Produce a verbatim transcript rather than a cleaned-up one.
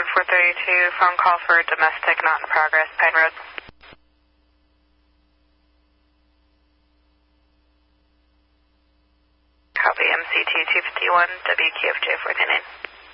four thirty-two, phone call for domestic not in progress, Pine Road. Copy, M C T two fifty-one, W Q F J four two nine.